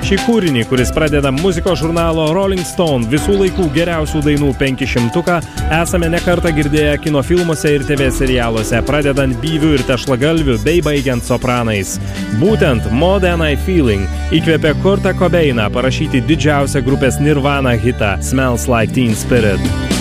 Šį kūrinį, kuris pradeda muzikos žurnalo Rolling Stone visų laikų geriausių dainų 500-uką, esame nekartą girdėję kino filmuose ir TV serialuose, pradedant Byviu ir Tešlagalviu bei baigiant Sopranais. Būtent More Than I Feeling įkvėpė Kurtą Cobainą parašyti didžiausią grupės Nirvana hitą Smells Like Teen Spirit.